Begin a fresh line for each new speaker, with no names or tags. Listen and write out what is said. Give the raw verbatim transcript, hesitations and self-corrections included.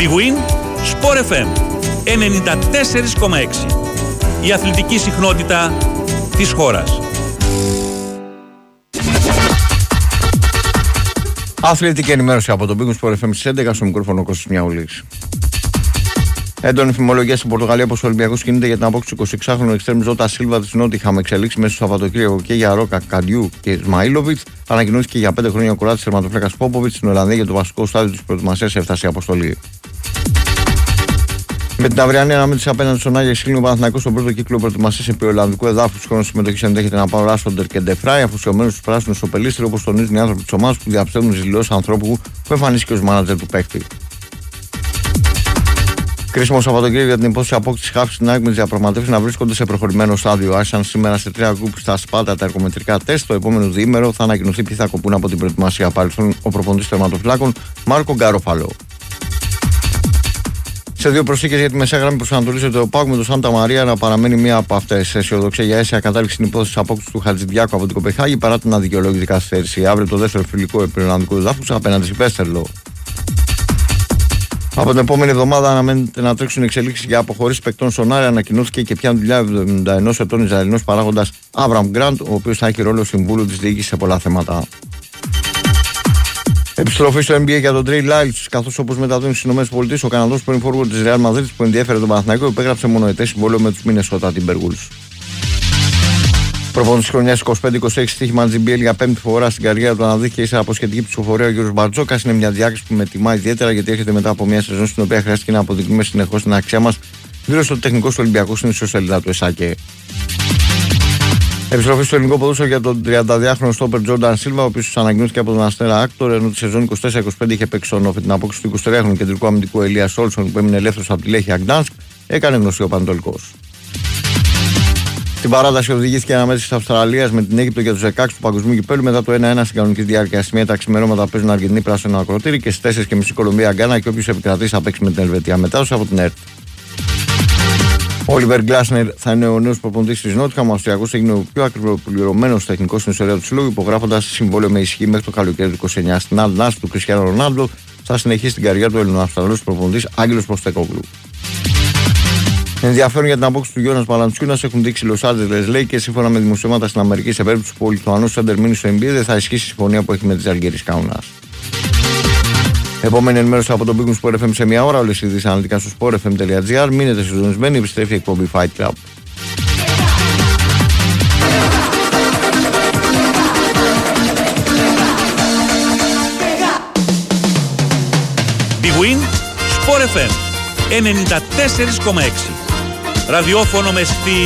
Big Win Sport εφ εμ ενενήντα τέσσερα κόμμα έξι. Η αθλητική συχνότητα της χώρας.
Αθλητική ενημέρωση από τον Big Win Sport εφ εμ στις έντεκα, στο μικρόφωνο Κώστας Μιαούλης. Έντονη φημολογία στην Πορτογαλία πως ο Ολυμπιακός κινείται για την απόκτηση του εικοσιεξάχρονου εξτρέμ Ζώτα Σίλβα της Νότιχαμ, εξελίξει μέσα στο Σαββατοκύριακο και για Ρόκα Καντιού και Ισμαήλοβιτ. Ανακοινώθηκε για πέντε χρόνια ο Κροάτης τερματοφύλακας Πόποβιτ στην Ολλανδία για το βασικό στάδιο της προετοιμασίας, έφτασε η αποστολή. Με την αυριανή αναμέτρηση απέναντι στον Άγιαξ κλείνει ο Παναθηναϊκός στον πρώτο κύκλο προετοιμασίας επί Ολλανδικού εδάφους. Χρόνο συμμετοχής ενδέχεται να πάρουν Ράσφοντερ και Ντεφράι, αφοσιωμένους στους πράσινους στο πελίστριο, όπως τονίζουν οι άνθρωποι της ομάδας που διαψεύδουν ζηλιώσεις ανθρώπου που εμφανίστηκε ως μάνατζερ του παίκτη. Κρίσιμο Σαββατοκύριακο για την υπόθεση απόκτηση χάφη στην ΑΕΚ με τις διαπραγματεύσεις να βρίσκονται σε προχωρημένο στάδιο. Άρχισαν σήμερα σε τρία γκρουπ στα Σπάτα τα εργομετρικά τεστ. Το επόμενο διήμερο θα ανακοινωθεί ποιοι θα κοπούν από την προετοιμασία. Παρελθόν ο προπονητής τερματοφυλάκων Μάρκο Γκαροφαλό. Σε δύο προσθήκες για τη μεσαία γραμμή προσανατολίζεται ο ΠΑΟΚ με το Σάντα Μαρία να παραμένει μία από αυτές. Αισιοδοξία για αίσια κατάληξη στην υπόθεση της απόκτησης του Χατζηδιάκου από την Κοπεχάγη παρά την αδικαιολόγητη καθυστέρηση. Αύριο το δεύτερο φιλικό επί Ολλανδικού εδάφους απέναντι στη Βέστερλο. Από την επόμενη εβδομάδα αναμένεται να τρέξουν εξελίξεις για αποχωρήσεις παικτών στον Άρη. Ανακοινώθηκε και πια δουλειά εβδομήντα ενός ετών Ισραηλινός παράγοντας Άβραμ Γκραντ, ο οποίος θα έχει ρόλο συμβούλου της διοίκησης σε πολλά θέματα. Επιστροφή στο N B A για τον Τρέι Λάιλς, καθώς όπως μεταδίδουν στις ΗΠΑ, ο Καναδός πρώην forward της Real Madrid που ενδιέφερε τον Παναθηναϊκό υπέγραψε μονοετές συμβόλαιο με τους Minnesota Timberwolves. Προπονητής χρονιάς είκοσι πέντε είκοσι έξι στοίχημα τζι μπι ελ για πέμπτη φορά στην καριέρα του αναδείχθηκε ύστερα από σχετική ψηφοφορία ο Γιώργος Μπαρτζόκας. Είναι μια διάκριση που με τιμά ιδιαίτερα γιατί έρχεται μετά από μια σεζόν στην οποία χρειάστηκε να αποδεικνύουμε συνεχώς την αξία μας, δήλωσε το τεχνικό του Ολυμπιακού στην ιστοσελίδα του ΕΣΑΚΕ. Επιστροφή στο ελληνικό ποδόσφαιρο για τον τριανταδυάχρονο στόπερ Τζόρνταν Σίλβα, ο οποίος ανακοινώθηκε από τον Αστέρα Άκτορ, ενώ τη σεζόν είκοσι τέσσερα είκοσι πέντε είχε παίξει στον Όφη. Την απόκτηση του εικοσιτριάχρονου κεντρικού αμυντικού Ελίας Όλσον που έμεινε ελεύθερος από τη Λέχια Γκτάνσκ έκανε γνωστή ο Πανετολικός. Στην παράταση οδηγήθηκε η αναμέτρηση της Αυστραλίας με την Αίγυπτο για τους δεκαέξι του Παγκοσμίου Κυπέλλου μετά το ένα ένα στην κανονική διάρκεια. Στη μία τα ξημερώματα παίζουν Αργεντινή πράσινο ακροτήρι και στις τέσσερις και μισή Κολομβία Γκάνα και όποιος επικρατήσει θα παίξει με την Ελβετία. Μετάδοση από την ΕΡΤ. Ο Όλιβερ Γκλάσνερ θα είναι ο νέος προπονητής της Νότιχαμ. Ο Αυστριακός έγινε ο πιο ακριβοπληρωμένος τεχνικός στην ιστορία του συλλόγου, υπογράφοντας συμβόλαιο με ισχύ μέχρι το καλοκαίρι του είκοσι εννιά. Στην Αλ Νάσρ του Κριστιάνο Ρονάλντο θα συνεχίσει την καριέρα του Ελληνοαυστραλούς προπονητής Άγγελος Ποστεκόγλου. Ενδιαφέρον για την απόκτηση του Γιώνας Παλαντσιούνας έχουν δείξει οι Los Angeles Lakers. Σύμφωνα με δημοσιεύματα στην Αμερική, σε περίπτωση που ο Λιθουανός σέντερ μείνει στο N B A δεν θα ισχύσει η συμφωνία που έχει με τις Αλγερίες Κάουνας. Επόμενη ενημέρωση από τον Big Win Sport εφ εμ σε μία ώρα. Όλες οι ειδήσεις αναλυτικά στο sport f m dot gr. Μείνετε συντονισμένοι, επιστρέφει η εκπομπή Fight Club.
Big Win Sport εφ εμ ενενήντα τέσσερα κόμμα έξι. Ραδιόφωνο με στυλ.